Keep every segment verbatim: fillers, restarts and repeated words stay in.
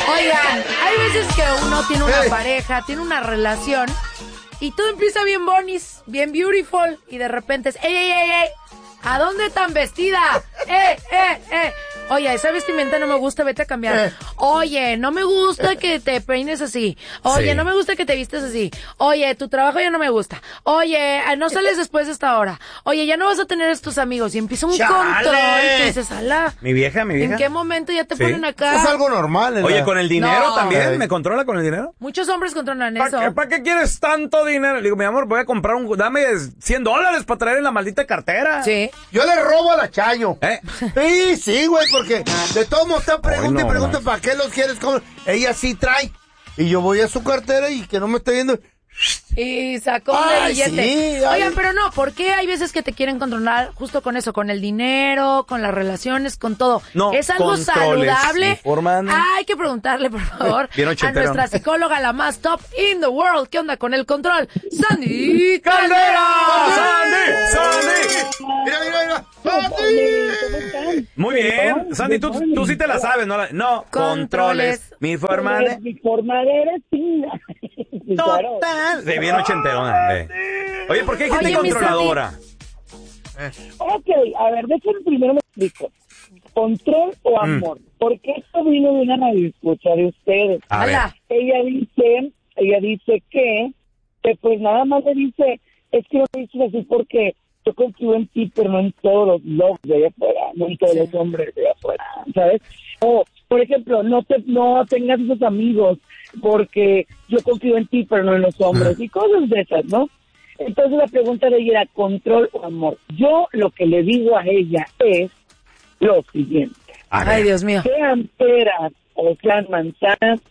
Oigan, hay veces que uno tiene una Hey. pareja, tiene una relación y todo empieza bien bonis, bien beautiful y de repente es, ¡ey, ey, ey, ey! ¿A dónde tan vestida? ¡Eh, eh, eh! Oye, esa vestimenta no me gusta, vete a cambiar. Eh. Oye, no me gusta que te peines así. Oye, Sí. no me gusta que te vistes así. Oye, tu trabajo ya no me gusta. Oye, no sales después de esta hora. Oye, ya no vas a tener estos amigos. Y empieza un ¡Chale! control. Y dices, ala, Mi vieja, mi vieja. ¿en qué momento ya te Sí. ponen acá? Es algo normal. ¿eh? Oye, con el dinero No. también. Ay. ¿Me controla con el dinero? Muchos hombres controlan ¿Para eso. qué, ¿Para qué quieres tanto dinero? Le digo, mi amor, voy a comprar un... Dame cien dólares para traer en la maldita cartera. Sí. Yo le robo a la Chayo. ¿Eh? Sí, sí, güey, porque de todo modo está pregunta Ay, no, y pregunta no. para qué los quieres. ¿Cómo? Ella sí trae. Y yo voy a su cartera y que no me esté viendo. Y sacó un Ay, billete. sí, ay. Oigan, pero no, ¿por qué hay veces que te quieren controlar justo con eso? Con el dinero, con las relaciones, con todo. No, ¿Es algo controles, saludable? mi forma, ¿no? Ah, hay que preguntarle, por favor, Bien a ochentero. nuestra psicóloga, la más top in the world. ¿Qué onda con el control? ¡Sandy ¡Caldera! Caldera! ¡Sandy! ¡Sandy! Mira, mira, mira. ¡Sandy! Muy bien. Sandy, tú, tú sí te la sabes, ¿no? La- No, controles. Controles. Mi forma de... Mi forma de vestir. Claro. Total. De bien ochenterona. eh. Oye, ¿por qué hay gente Oye, mi controladora? Ok, a ver, déjenme primero me explico. ¿Control o amor? Porque esto vino de una radioescucha de ustedes. A ver. Hola. Ella dice, ella dice que, que pues nada más le dice, es que no me dices así porque yo confío en ti, pero no en todos los lobos de allá afuera, no en todos Sí. los hombres de allá afuera, ¿sabes? O, por ejemplo, no te no tengas esos amigos porque yo confío en ti, pero no en los hombres, y cosas de esas, ¿no? Entonces la pregunta de ella era control o amor. Yo lo que le digo a ella es lo siguiente. A Ay, ver. Dios mío. Sean peras o sean manzanas,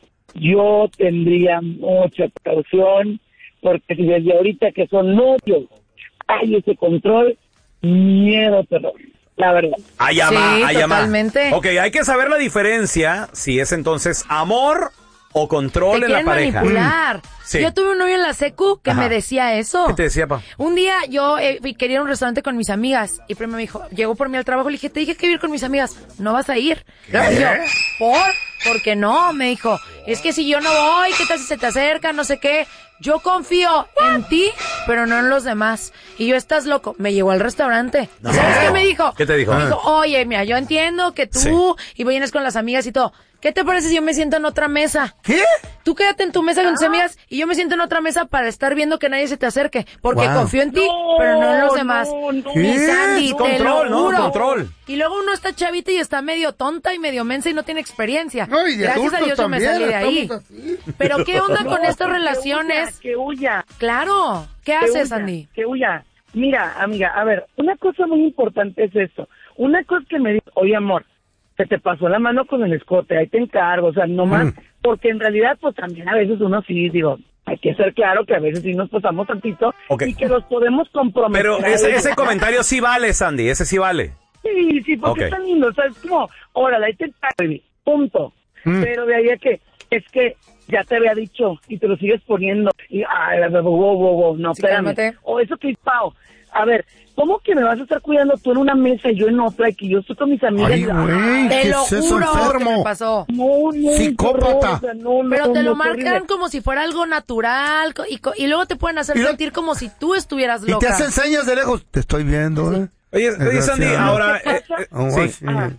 yo tendría mucha precaución, porque si desde ahorita que son novios hay ese control, miedo, terror, la verdad. Allá Sí, va, allá va. totalmente. Ok, hay que saber la diferencia si es entonces amor o control Te en la quieren pareja. manipular. Sí. Yo tuve un novio en la secu que Ajá. me decía eso. ¿Qué te decía, pa? Un día yo eh, fui- quería ir a un restaurante con mis amigas y primero me dijo, llegó por mí al trabajo, le dije, te dije que iba a ir con mis amigas, no vas a ir. Y yo, ¿por? ¿Por qué no? Me dijo, es que si yo no voy, ¿qué tal si se te acerca? No sé qué. Yo confío en ti, pero no en los demás. Y yo, estás loco. Me llevó al restaurante. No. ¿Sabes qué me dijo? ¿Qué te dijo? Me dijo, oye, mira, yo entiendo que tú Sí. y vienes con las amigas y todo. ¿Qué te parece si yo me siento en otra mesa? ¿Qué? Tú quédate en tu mesa con tus amigas y yo me siento en otra mesa para estar viendo que nadie se te acerque. Porque Wow. confío en ti, No, pero no en los demás. no, no. Mi ¿Qué? Sandy, te Control, lo ¿no? juro. Control. Y luego uno está chavita y está medio tonta y medio mensa y no tiene experiencia. No, y de Gracias a adultos Dios yo me también, salí de ahí. estamos así. Pero ¿qué onda con No, estas que relaciones? huya, Que huya. Claro. ¿Qué que haces, huya, Andy? Que huya. Mira, amiga, a ver, una cosa muy importante es esto. Una cosa que me dice, oye, amor, se te pasó la mano con el escote, ahí te encargo, o sea, no más, Mm. porque en realidad, pues también a veces uno sí, digo, hay que ser claro que a veces sí nos pasamos tantito Ok. y que los podemos comprometer. Pero a ese, veces. ese comentario sí vale, Sandy, ese sí vale. Sí, sí, porque Ok. es tan lindo, o sea, es como, órale, ahí te encargo, baby, punto. Mm. Pero de ahí a que, es que ya te había dicho y te lo sigues poniendo, y, ay, wow, wow, wow, no, Sí, espérame. cálmate. O eso que es pao. A ver, ¿cómo que me vas a estar cuidando tú en una mesa y yo en otra y que yo estoy con mis amigas? Ay, y- güey, Te ¿qué lo es eso, juro que enfermo? me pasó. No, no, Psicópata. qué horror, o sea, no, no, Pero te no, lo qué marcan horrible. como si fuera algo natural co- y, co- y luego te pueden hacer Y lo- sentir como si tú estuvieras Y te loca. hacen señas de lejos. Te estoy viendo, ¿eh? Oye, oye Sandy, Desgraciado. ahora... ¿Qué eh, pasa? eh, Oh, sí. sí. Ah.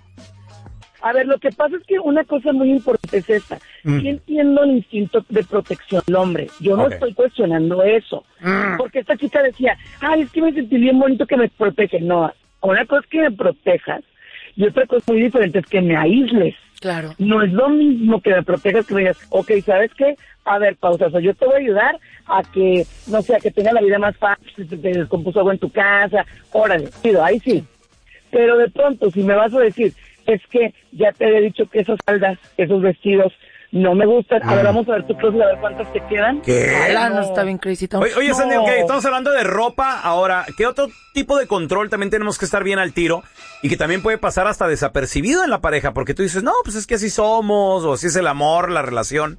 A ver, lo que pasa es que una cosa muy importante es esta. Mm. Sí entiendo el instinto de protección del hombre. Yo no Ok. estoy cuestionando eso. Mm. Porque esta chica decía, ay, es que me sentí bien bonito que me protege. No, una cosa es que me protejas y otra cosa muy diferente es que me aísles. Claro. No es lo mismo que me protejas que me digas, ok, ¿sabes qué? A ver, pausa, o sea, yo te voy a ayudar a que, no sé, a que tenga la vida más fácil, si te descompuso algo en tu casa, órale, pido, ahí sí. Pero de pronto, si me vas a decir, es que ya te había dicho que esas faldas, esos vestidos, no me gustan, a ver, vamos a ver tu closet, a ver cuántas te quedan. ¿Qué? Ala, no. no está bien crazy, Tom. Oye, oye, No. Sandy, ok, estamos hablando de ropa. Ahora, ¿qué otro tipo de control también tenemos que estar bien al tiro? Y que también puede pasar hasta desapercibido en la pareja, porque tú dices, no, pues es que así somos, o así es el amor, la relación.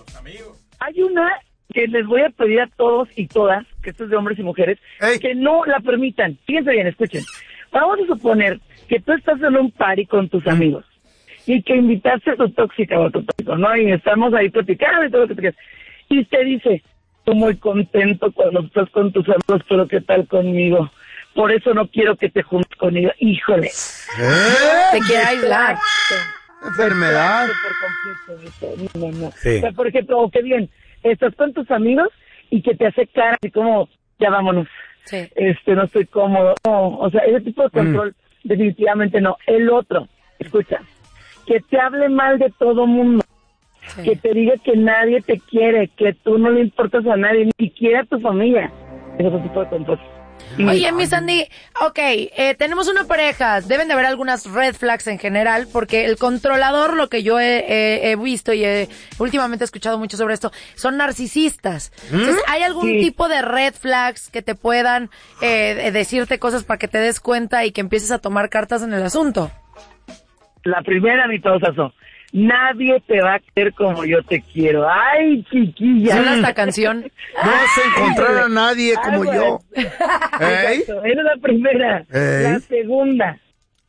Hay una que les voy a pedir a todos y todas, que esto es de hombres y mujeres, Ey. que no la permitan. Fíjense bien, escuchen. Vamos a suponer que tú estás en un party con tus amigos y que invitaste a tu tóxica o a tu tóxico, ¿no? Y estamos ahí platicando y todo lo que te quieras. Y te dice, estoy muy contento cuando estás con tus amigos, pero ¿qué tal conmigo? Por eso no quiero que te juntes conmigo. Híjole. ¿Eh? Te quiere aislar. Enfermedad. Por completo, no, no, no. Sí. O sea, por ejemplo, o qué bien, estás con tus amigos y que te hace cara así como, ya vámonos. Sí. Este, no estoy cómodo. No, o sea, ese tipo de control, mm. definitivamente no. El otro, escucha, que te hable mal de todo mundo. Sí. Que te diga que nadie te quiere, que tú no le importas a nadie, ni siquiera a tu familia. Ese tipo de control. Oye, mi Sandy, ok, eh, tenemos una pareja, deben de haber algunas red flags en general, porque el controlador, lo que yo he, he, he visto y he, últimamente he escuchado mucho sobre esto, son narcisistas. ¿Mm? Entonces, ¿hay algún sí. tipo de red flags que te puedan eh, decirte cosas para que te des cuenta y que empieces a tomar cartas en el asunto? La primera, mi pausazo. Nadie te va a querer como yo te quiero. Ay, chiquilla. Suena esta canción. No vas a encontrar a nadie como Ay, yo. ¿Eh? Esa es la primera. ¿Eh? La segunda.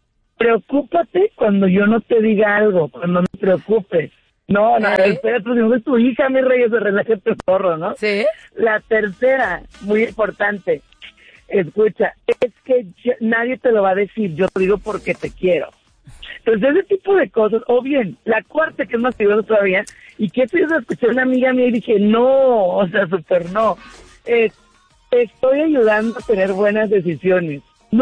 Preocúpate cuando yo no te diga algo. Cuando me preocupes. No, no, ¿Eh? espérate, no es tu hija, mi rey, se relájate el zorro, ¿no? Sí. La tercera, muy importante. Escucha, es que yo, nadie te lo va a decir. Yo te digo porque te quiero. Entonces, ese tipo de cosas, o bien, la cuarta, que es más peligrosa todavía, y que esto yo escuché a una amiga mía y dije, no, o sea, súper no, eh, te estoy ayudando a tener buenas decisiones. No,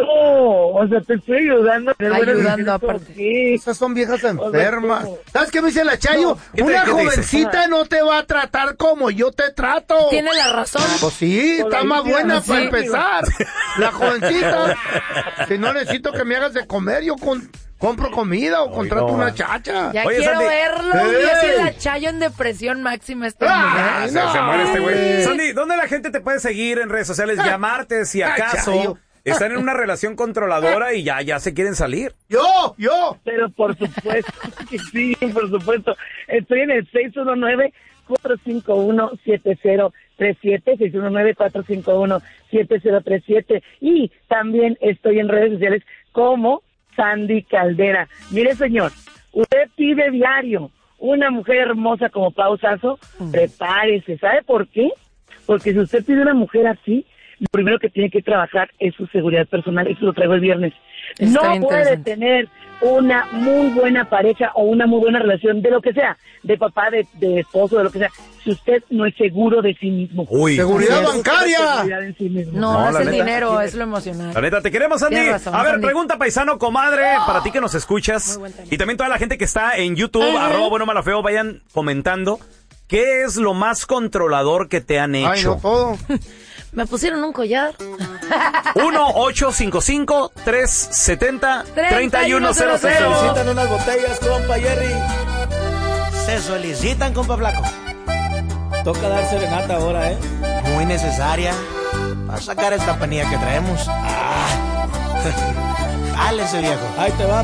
o sea, te estoy ayudando a tener ayudando buenas decisiones. Aparte. ¿Qué? Esas son viejas enfermas. O sea, ¿sabes qué me dice la Chayo? No, Una te, jovencita no te va a tratar como yo te trato. Tiene la razón. Pues sí, está más buena sí. para empezar. La jovencita. Si no necesito que me hagas de comer, yo con... compro comida o contrato no. una chacha. Ya Oye, quiero Sandy. verlo. ¡Ey! Y así la Chayo en depresión máxima esta Ah, mujer. se, no. se muere este güey. Sandy, ¿dónde la gente te puede seguir en redes sociales? Llamarte si acaso Chayo. están en una relación controladora y ya, ya se quieren salir. Yo, yo. Pero por supuesto que sí, por supuesto. Estoy en el seis uno nueve, cuatro cinco uno, siete cero tres siete, seis uno nueve, cuatro cinco uno, siete cero tres siete. Y también estoy en redes sociales como Sandy Caldera. Mire, señor, usted pide diario una mujer hermosa como Pau Sasso, mm. prepárese. ¿Sabe por qué? Porque si usted pide una mujer así, lo primero que tiene que trabajar es su seguridad personal. Eso lo traigo el viernes. Está no puede tener una muy buena pareja o una muy buena relación de lo que sea, de papá, de, de esposo, de lo que sea, si usted no es seguro de sí mismo. Uy. ¡Seguridad Si bancaria! seguridad en sí mismo. No, No, no es la el neta. dinero, es lo emocional. La neta, te queremos, Sandy. Tienes razón, a ver, Sandy. pregunta, paisano, comadre, para ti que nos escuchas. Muy buen tema. Y también toda la gente que está en YouTube, Ajá. arroba bueno malafeo, vayan comentando. ¿Qué es lo más controlador que te han hecho? Ay, no todo. Me pusieron un collar. uno ocho cinco cinco, tres siete cero, tres uno cero cero. Solicitan unas botellas, compa Jerry. Se solicitan, compa Flaco. Toca dar serenata ahora, ¿eh? Muy necesaria. Para sacar esta panilla que traemos. Ah. Dale ese viejo. Ahí te va.